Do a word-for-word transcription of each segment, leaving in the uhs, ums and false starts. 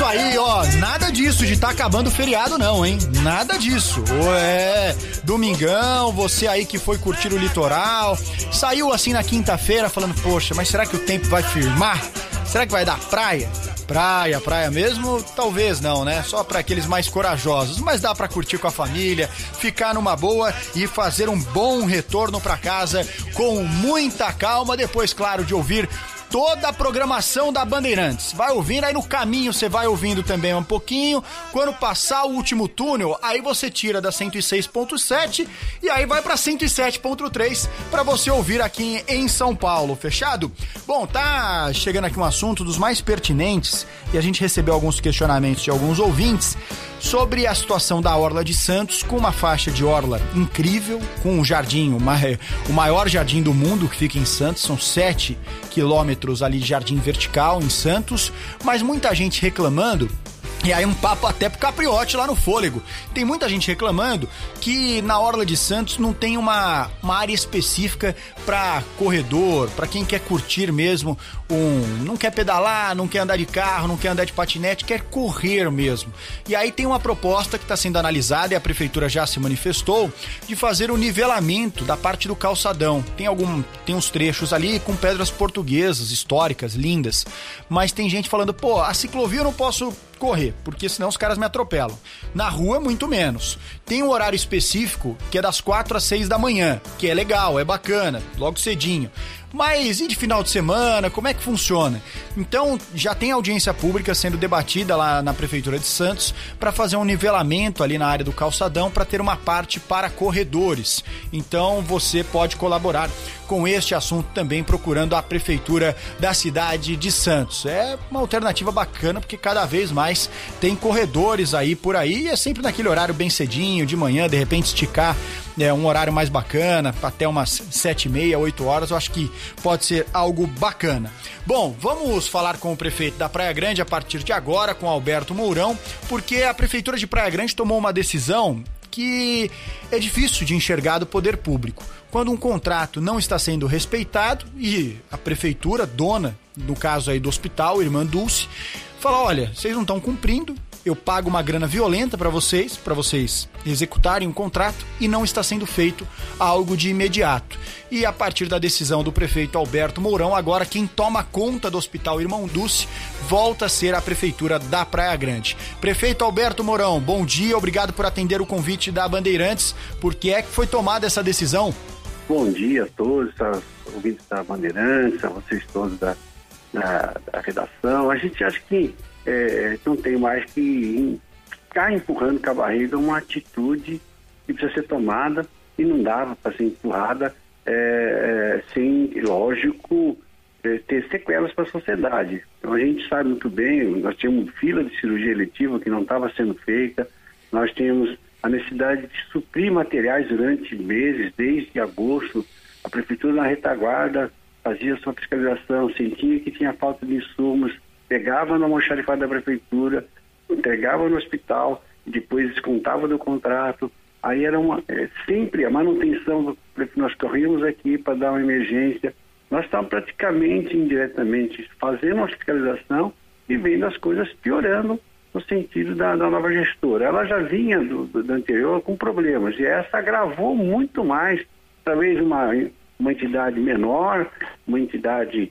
aí, ó, nada disso de tá acabando o feriado não, hein? Nada disso. É, domingão, você aí que foi curtir o litoral, saiu assim na quinta-feira falando, poxa, mas será que o tempo vai firmar? Será que vai dar praia? Praia, praia mesmo? Talvez não, né? Só para aqueles mais corajosos, mas dá para curtir com a família, ficar numa boa e fazer um bom retorno para casa com muita calma, depois, claro, de ouvir toda a programação da Bandeirantes. Vai ouvindo, aí no caminho você vai ouvindo também um pouquinho. Quando passar o último túnel, aí você tira da cento e seis ponto sete e aí vai pra cento e sete ponto três pra você ouvir aqui em São Paulo, fechado? Bom, tá chegando aqui um assunto dos mais pertinentes e a gente recebeu alguns questionamentos de alguns ouvintes sobre a situação da Orla de Santos, com uma faixa de orla incrível, com um jardim, uma, o maior jardim do mundo que fica em Santos, são sete quilômetros ali de jardim vertical em Santos, mas muita gente reclamando. E aí um papo até pro Capriotti lá no Fôlego. Tem muita gente reclamando que na Orla de Santos não tem uma, uma área específica para corredor, para quem quer curtir mesmo, um, não quer pedalar, não quer andar de carro, não quer andar de patinete, quer correr mesmo. E aí tem uma proposta que está sendo analisada e a prefeitura já se manifestou de fazer o nivelamento da parte do calçadão. Tem algum, tem uns trechos ali com pedras portuguesas, históricas, lindas, mas tem gente falando, pô, a ciclovia eu não posso correr, porque senão os caras me atropelam. Na rua, muito menos. Tem um horário específico que é das quatro às seis da manhã, que é legal, é bacana, logo cedinho. Mas e de final de semana, como é que funciona? Então, já tem audiência pública sendo debatida lá na Prefeitura de Santos para fazer um nivelamento ali na área do calçadão para ter uma parte para corredores. Então, você pode colaborar com este assunto também procurando a Prefeitura da cidade de Santos. É uma alternativa bacana porque cada vez mais tem corredores aí por aí e é sempre naquele horário bem cedinho, de manhã, de repente esticar é, um horário mais bacana, até umas sete e meia, oito horas, eu acho que pode ser algo bacana. Bom, vamos falar com o prefeito da Praia Grande a partir de agora, com Alberto Mourão, porque a Prefeitura de Praia Grande tomou uma decisão que é difícil de enxergar do poder público. Quando um contrato não está sendo respeitado e a prefeitura, dona, no caso aí do hospital, Irmã Dulce, fala, olha, vocês não estão cumprindo, eu pago uma grana violenta para vocês, para vocês executarem um contrato e não está sendo feito algo de imediato. E a partir da decisão do prefeito Alberto Mourão, agora quem toma conta do Hospital Irmã Dulce volta a ser a Prefeitura da Praia Grande. Prefeito Alberto Mourão, bom dia, obrigado por atender o convite da Bandeirantes. Por que é que foi tomada essa decisão? Bom dia a todos, aos ouvintes da Bandeirantes, a vocês todos da, da, da redação. A gente acha que É, não tem mais que ficar empurrando com a barriga uma atitude que precisa ser tomada e não dava para ser empurrada é, é, sem, lógico, é, ter sequelas para a sociedade. Então a gente sabe muito bem, nós tínhamos fila de cirurgia eletiva que não estava sendo feita, nós tínhamos a necessidade de suprir materiais durante meses, desde agosto, a prefeitura na retaguarda fazia sua fiscalização, sentia que tinha falta de insumos, pegava no almoxarifado da prefeitura, entregava no hospital, depois descontava do contrato. Aí era uma, é, sempre a manutenção do nós corríamos aqui para dar uma emergência. Nós estávamos praticamente, indiretamente, fazendo uma fiscalização e vendo as coisas piorando no sentido da, da nova gestora. Ela já vinha do, do, do anterior com problemas e essa agravou muito mais, talvez uma, uma entidade menor, uma entidade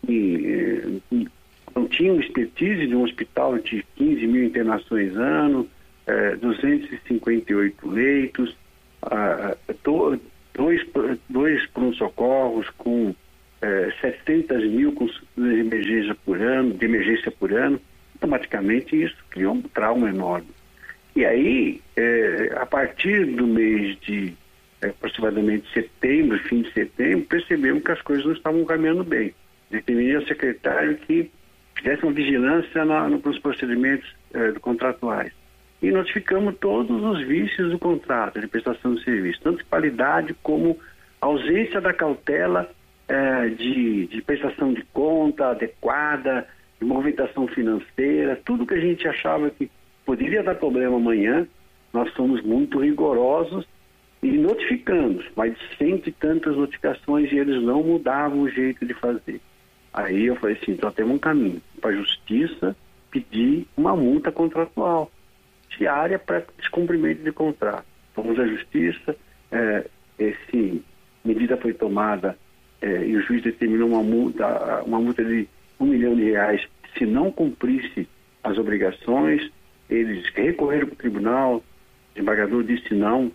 que eh, não tinha uma expertise de um hospital de quinze mil internações ano, eh, duzentos e cinquenta e oito leitos, ah, do, dois, dois pronto-socorros com eh, setecentas mil consultas de emergência por ano, de emergência por ano. Automaticamente isso criou um trauma enorme. E aí, eh, a partir do mês de eh, aproximadamente setembro, fim de setembro, percebemos que as coisas não estavam caminhando bem. Determinei ao secretário que fizesse uma vigilância na, nos procedimentos eh, contratuais. E notificamos todos os vícios do contrato de prestação de serviço, tanto de qualidade como ausência da cautela eh, de, de prestação de conta adequada, de movimentação financeira, tudo que a gente achava que poderia dar problema amanhã, nós somos muito rigorosos e notificamos, mais de cento e tantas notificações e eles não mudavam o jeito de fazer. Aí eu falei assim, então temos um caminho para a justiça pedir um uma multa contratual diária para descumprimento de contrato. Fomos à justiça, é, essa medida foi tomada é, e o juiz determinou uma multa, uma multa de um milhão de reais se não cumprisse as obrigações. Eles recorreram para o tribunal, o desembargador disse não,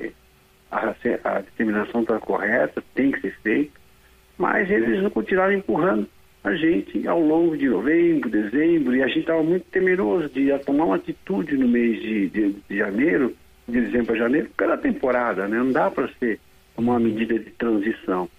a, a determinação está correta, tem que ser feito, mas eles não continuaram empurrando a gente ao longo de novembro, dezembro, e a gente estava muito temeroso de tomar uma atitude no mês de, de, de janeiro, de dezembro a janeiro, pela temporada, né? Não dá para ser uma medida de transição.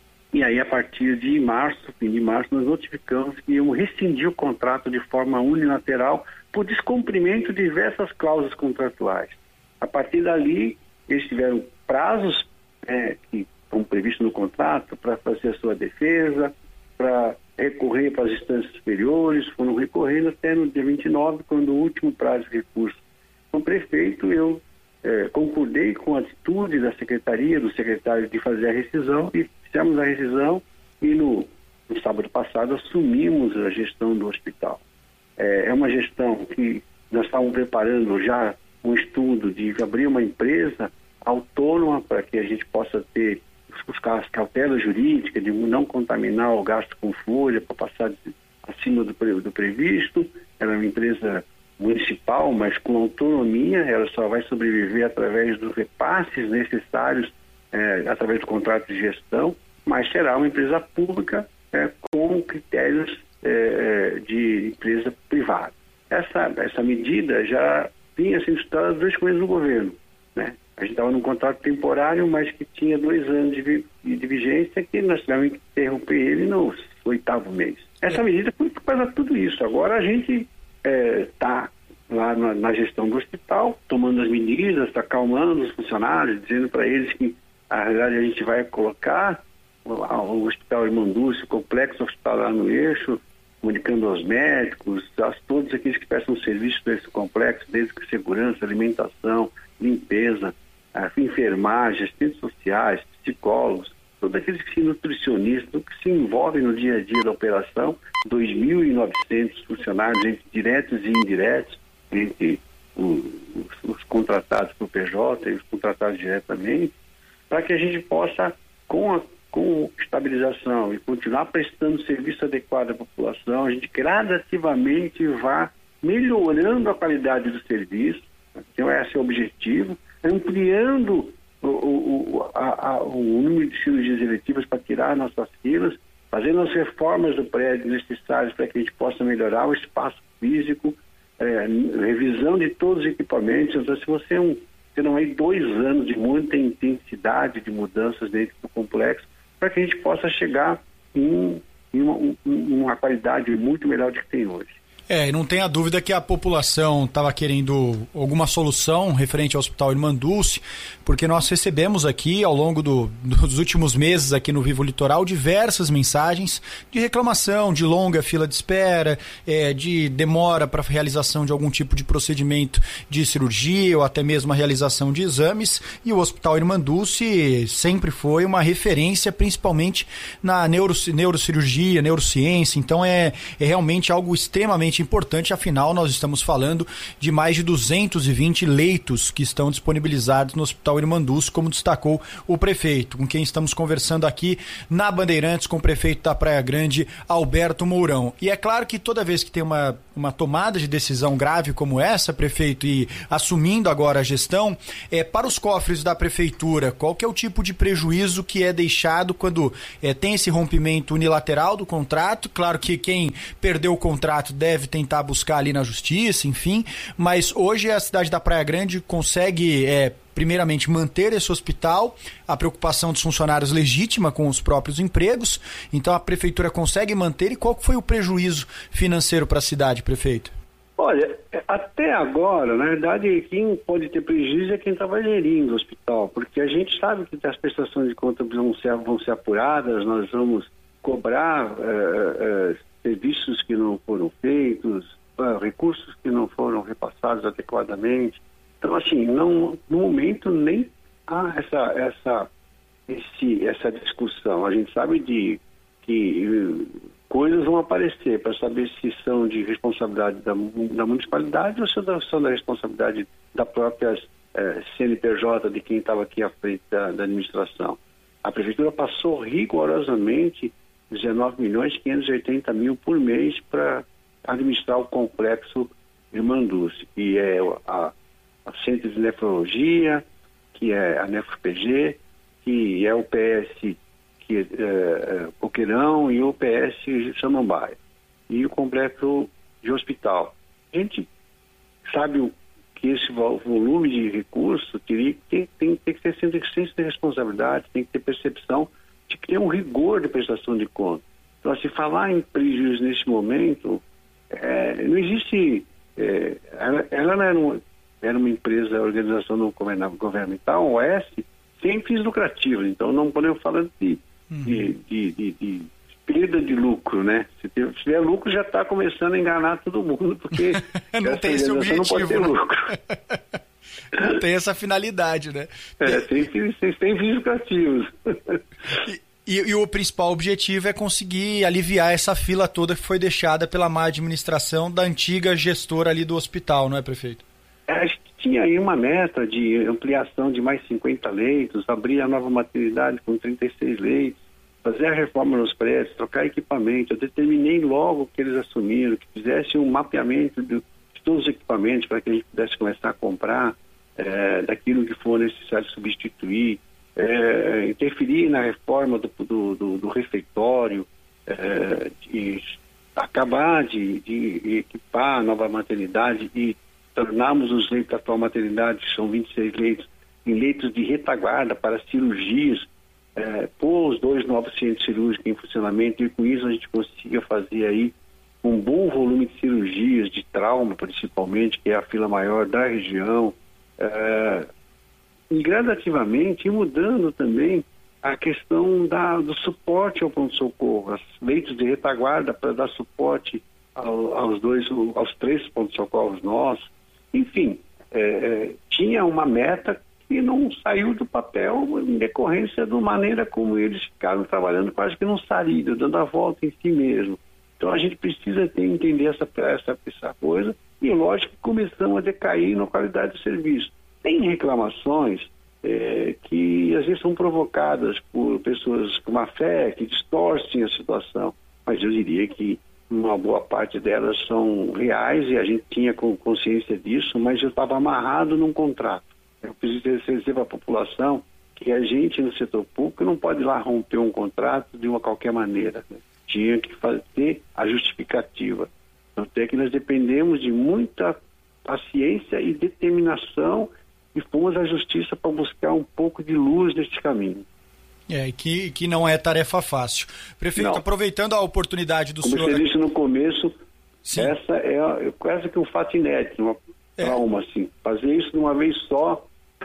E aí, a partir de março, fim de março, nós notificamos que íamos rescindir o contrato de forma unilateral por descumprimento de diversas cláusulas contratuais. A partir dali, eles tiveram prazos é, que estão previstos no contrato para fazer a sua defesa, para recorrer para as instâncias superiores, foram recorrendo até no dia vinte e nove, quando o último prazo de recurso. Como prefeito, eu é, concordei com a atitude da secretaria, do secretário, de fazer a rescisão, e fizemos a rescisão e no, no sábado passado assumimos a gestão do hospital. É, é uma gestão que nós estávamos preparando já um estudo de abrir uma empresa autônoma para que a gente possa ter as cautelas jurídicas de não contaminar o gasto com folha para passar acima do, do previsto. Ela é uma empresa municipal, mas com autonomia, ela só vai sobreviver através dos repasses necessários, é, através do contrato de gestão, mas será uma empresa pública é, com critérios é, de empresa privada. Essa, essa medida já vinha sendo estudada dois meses no governo, né? A gente estava num contrato temporário, mas que tinha dois anos de, vi de vigência, que nós tivemos que interromper ele no oitavo mês. Essa medida foi para tudo isso. Agora a gente está é, lá na, na gestão do hospital, tomando as medidas, acalmando os funcionários, dizendo para eles que, na realidade, a gente vai colocar o, o Hospital Irmã Dulce, o complexo hospitalar no eixo, comunicando aos médicos, a todos aqueles que prestam serviço para esse complexo, desde que segurança, alimentação, limpeza, a enfermagem, assistentes sociais, psicólogos, todos aqueles que se nutricionistas, que se envolvem no dia a dia da operação, dois mil e novecentos funcionários, entre diretos e indiretos, entre os, os contratados pelo P J e os contratados diretamente, para que a gente possa, com a com estabilização e continuar prestando serviço adequado à população, a gente gradativamente vá melhorando a qualidade do serviço. Então, esse é o objetivo, ampliando o, o, a, a, o número de cirurgias eletivas para tirar nossas filas, fazendo as reformas do prédio necessárias para que a gente possa melhorar o espaço físico, é, revisão de todos os equipamentos. Então, se você é um, terão aí dois anos de muita intensidade de mudanças dentro do complexo, para que a gente possa chegar em, em uma, uma qualidade muito melhor do que tem hoje. É, e não tenha dúvida que a população estava querendo alguma solução referente ao Hospital Irmã Dulce, porque nós recebemos aqui, ao longo do, dos últimos meses aqui no Vivo Litoral, diversas mensagens de reclamação, de longa fila de espera, é, de demora para a realização de algum tipo de procedimento de cirurgia ou até mesmo a realização de exames, e o Hospital Irmã Dulce sempre foi uma referência, principalmente na neuro, neurocirurgia, neurociência, então é, é realmente algo extremamente importante, afinal nós estamos falando de mais de duzentos e vinte leitos que estão disponibilizados no Hospital Irmã Dulce, como destacou o prefeito, com quem estamos conversando aqui na Bandeirantes com o prefeito da Praia Grande, Alberto Mourão. E é claro que toda vez que tem uma, uma tomada de decisão grave como essa, prefeito, e assumindo agora a gestão, é, para os cofres da prefeitura, qual que é o tipo de prejuízo que é deixado quando é, tem esse rompimento unilateral do contrato? Claro que quem perdeu o contrato deve tentar buscar ali na justiça, enfim, mas hoje a cidade da Praia Grande consegue, é, primeiramente, manter esse hospital, a preocupação dos funcionários legítima com os próprios empregos, então a prefeitura consegue manter. E qual foi o prejuízo financeiro para a cidade, prefeito? Olha, até agora, na verdade, quem pode ter prejuízo é quem estava gerindo o hospital, porque a gente sabe que as prestações de contas vão ser, vão ser apuradas, nós vamos cobrar é, é, serviços que não foram feitos, uh, recursos que não foram repassados adequadamente. Então, assim, não, no momento nem há essa, essa, esse, essa discussão. A gente sabe de, que uh, coisas vão aparecer para saber se são de responsabilidade da, da municipalidade ou se são da responsabilidade da própria eh, C N P J, de quem estava aqui à frente da, da administração. A prefeitura passou rigorosamente dezenove milhões quinhentos e oitenta mil por mês para administrar o complexo Irmã Dulce, que é a, a Centro de Nefrologia, que é a Nefro-P G, que é o P S que, é, é, Coqueirão e o P S Samambaia, e o complexo de hospital. A gente sabe o, que esse volume de recursos teria, tem, tem, tem que ter senso de responsabilidade, tem que ter percepção de que tem um rigor de prestação de conta. Então, se falar em prejuízo nesse momento, é, não existe... É, ela, ela não era uma, era uma empresa, organização não governamental, O S, sem fins lucrativos. Então, não podemos falar de, uhum. de, de, de, de perda de lucro, né? Se tiver, se tiver lucro, já está começando a enganar todo mundo, porque não tem esse objetivo, não pode ter né? lucro. Não tem essa finalidade, né? É, tem, tem, tem fins lucrativos. E, e, e o principal objetivo é conseguir aliviar essa fila toda que foi deixada pela má administração da antiga gestora ali do hospital, não é, prefeito? É, a gente tinha aí uma meta de ampliação de mais cinquenta leitos, abrir a nova maternidade com trinta e seis leitos, fazer a reforma nos prédios, trocar equipamento. Eu determinei logo que eles assumiram, que fizessem um mapeamento de, de todos os equipamentos para que a gente pudesse começar a comprar é, daquilo que for necessário substituir, é, interferir na reforma do, do, do, do refeitório, é, de acabar de, de equipar a nova maternidade e tornarmos os leitos da atual maternidade, que são vinte e seis leitos, em leitos de retaguarda para cirurgias, é, pôr os dois novos centros cirúrgicos em funcionamento, e com isso a gente consiga fazer aí um bom volume de cirurgias, de trauma principalmente, que é a fila maior da região, é, e gradativamente ir mudando também a questão da, do suporte ao pronto-socorro, os leitos de retaguarda para dar suporte ao, aos dois, aos três pronto-socorros nossos. Enfim, é, é, tinha uma meta que não saiu do papel em decorrência da maneira como eles ficaram trabalhando, quase que não saíram, dando a volta em si mesmo. Então a gente precisa ter, entender essa, essa, essa coisa, e lógico que começamos a decair na qualidade do serviço. Tem reclamações é, que às vezes são provocadas por pessoas com má fé, que distorcem a situação, mas eu diria que uma boa parte delas são reais e a gente tinha consciência disso, mas eu estava amarrado num contrato. Eu preciso dizer para a população que a gente no setor público não pode ir lá romper um contrato de uma qualquer maneira, né? Tinha que fazer a justificativa. Até que nós dependemos de muita paciência e determinação e fomos à justiça para buscar um pouco de luz neste caminho. É, que, que não é tarefa fácil. Prefeito, não. Aproveitando a oportunidade do Como senhor... Como você disse no começo, Sim. essa é quase que um fato inédito, uma é. trauma, assim. Fazer isso de uma vez só,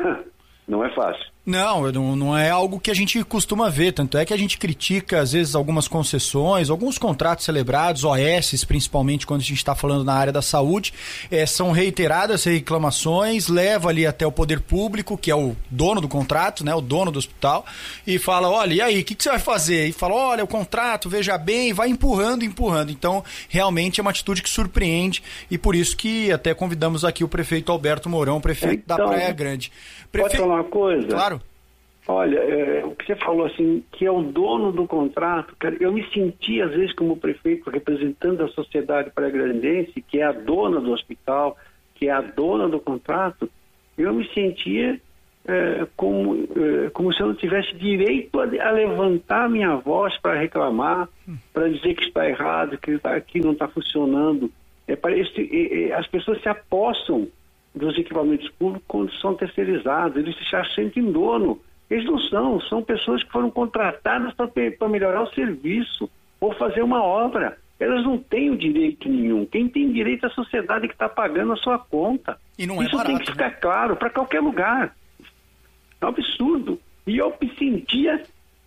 não é fácil. Não, não, não é algo que a gente costuma ver, tanto é que a gente critica às vezes algumas concessões, alguns contratos celebrados, O S, principalmente quando a gente está falando na área da saúde, é, são reiteradas reclamações, leva ali até o poder público, que é o dono do contrato, né, o dono do hospital, e fala, olha, e aí, o que, que você vai fazer? E fala, olha, o contrato, veja bem, e vai empurrando, empurrando. Então, realmente é uma atitude que surpreende, e por isso que até convidamos aqui o prefeito Alberto Mourão, prefeito então, da Praia Grande. Prefe... Pode falar uma coisa? Claro. Olha, é, o que você falou assim, que é o dono do contrato, cara, eu me senti às vezes como prefeito representando a sociedade praia-grandense, que é a dona do hospital, que é a dona do contrato, eu me sentia é, como, é, como se eu não tivesse direito a, a levantar minha voz para reclamar, para dizer que está errado, que aqui não está funcionando. É, parece, é, é, as pessoas se apossam dos equipamentos públicos quando são terceirizados, eles se sentem dono. Eles não são, são pessoas que foram contratadas para melhorar o serviço ou fazer uma obra. Elas não têm o direito nenhum. Quem tem direito é a sociedade que está pagando a sua conta. E não é Isso barato, tem que ficar né? claro para qualquer lugar. É um absurdo. E eu me sentia,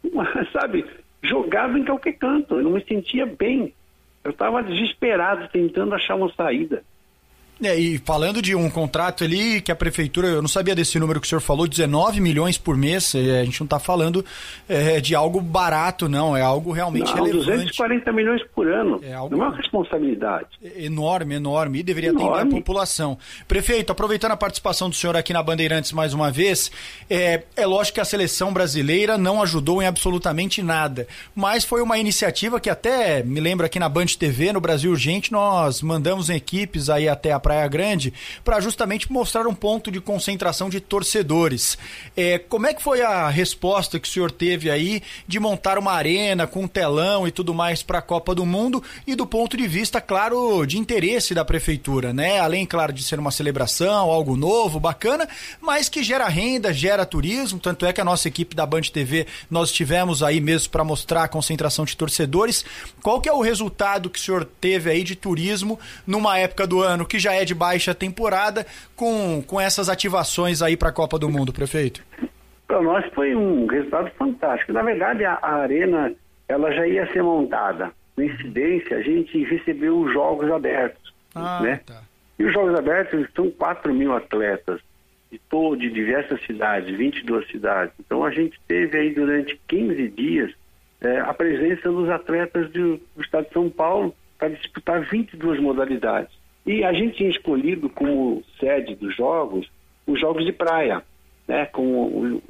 sabe, jogado em qualquer canto. Eu não me sentia bem. Eu estava desesperado, tentando achar uma saída. É, e falando de um contrato ali que a prefeitura, eu não sabia desse número que o senhor falou, dezenove milhões por mês, a gente não está falando é, de algo barato, não, é algo realmente não, relevante. duzentos e quarenta milhões por ano, é algo não é uma responsabilidade. Enorme, enorme, e deveria enorme. atender a população. Prefeito, aproveitando a participação do senhor aqui na Bandeirantes mais uma vez, é, é lógico que a seleção brasileira não ajudou em absolutamente nada, mas foi uma iniciativa que até, me lembro aqui na Band T V, no Brasil Urgente, nós mandamos equipes aí até a Praia Grande para justamente mostrar um ponto de concentração de torcedores. É, como é que foi a resposta que o senhor teve aí de montar uma arena com um telão e tudo mais para a Copa do Mundo e do ponto de vista, claro, de interesse da prefeitura, né? Além, claro, de ser uma celebração, algo novo, bacana, mas que gera renda, gera turismo, tanto é que a nossa equipe da Band T V, nós estivemos aí mesmo para mostrar a concentração de torcedores. Qual que é o resultado que o senhor teve aí de turismo numa época do ano que já é de baixa temporada, com, com essas ativações aí para a Copa do Mundo, prefeito? Para nós foi um resultado fantástico. Na verdade, a, a arena ela já ia ser montada. Coincidência, a gente recebeu os Jogos Abertos. Ah, né? Tá. E os Jogos Abertos são quatro mil atletas de, todo, de diversas cidades, vinte e duas cidades. Então a gente teve aí durante quinze dias é, a presença dos atletas do, do estado de São Paulo para disputar vinte e duas modalidades. E a gente tinha escolhido como sede dos jogos os jogos de praia, né? Com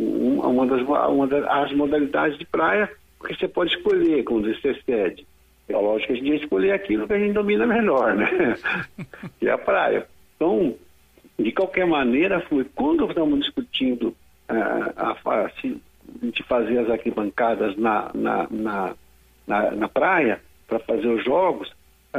uma das, uma das modalidades de praia, porque você pode escolher quando você sede. É lógico que a gente ia escolher aquilo que a gente domina melhor, né? Que é a praia. Então, de qualquer maneira, foi quando estamos discutindo uh, a, a, de fazer as arquibancadas na, na, na, na, na praia, para fazer os jogos,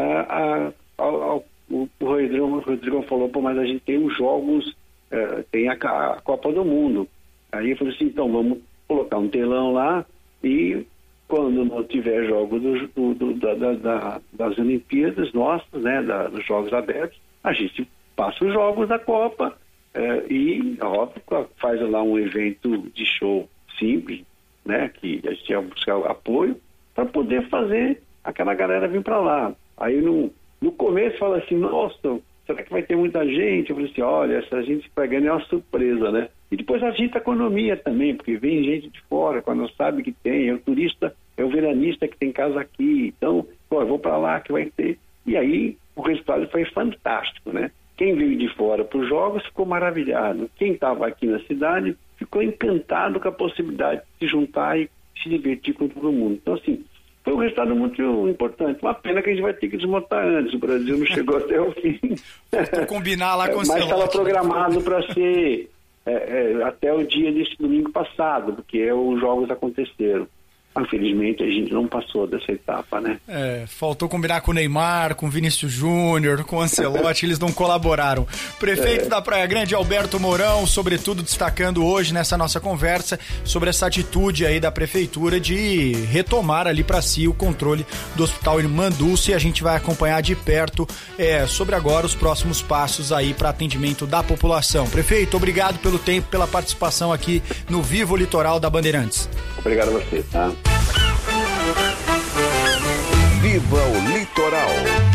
uh, uh, uh, uh, o Rodrigão, o Rodrigão falou, pô, mas a gente tem os jogos, uh, tem a, a Copa do Mundo. Aí eu falei assim, então vamos colocar um telão lá e quando não tiver jogo do, do, do, da, da, das Olimpíadas nossas, né, da, dos Jogos Abertos, a gente passa os jogos da Copa eh, e, óbvio, faz lá um evento de show simples, né, que a gente ia buscar apoio para poder fazer aquela galera vir para lá. Aí no, no começo fala assim, nossa, será que vai ter muita gente? Eu falei assim, olha, essa gente pegando é uma surpresa, né? E depois agita a economia também, porque vem gente de fora, quando sabe que tem, é o turista, é o veranista que tem casa aqui, então, pô, eu vou para lá que vai ter. E aí o resultado foi fantástico, né? Quem veio de fora para os jogos ficou maravilhado. Quem estava aqui na cidade ficou encantado com a possibilidade de se juntar e se divertir com todo mundo. Então, assim, foi um resultado muito importante. Uma pena que a gente vai ter que desmontar antes. O Brasil não chegou até o fim. Vou combinar lá com o Mas estava programado para ser é, é, até o dia desse domingo passado, porque os jogos aconteceram. Infelizmente, a gente não passou dessa etapa, né? É, faltou combinar com o Neymar, com o Vinícius Júnior, com o Ancelotti, eles não colaboraram. Prefeito é. da Praia Grande, Alberto Mourão, sobretudo destacando hoje nessa nossa conversa sobre essa atitude aí da prefeitura de retomar ali para si o controle do Hospital Irmã Dulce, e a gente vai acompanhar de perto é, sobre agora os próximos passos aí para atendimento da população. Prefeito, obrigado pelo tempo, pela participação aqui no Vivo Litoral da Bandeirantes. Obrigado a você, tá? Viva o Litoral!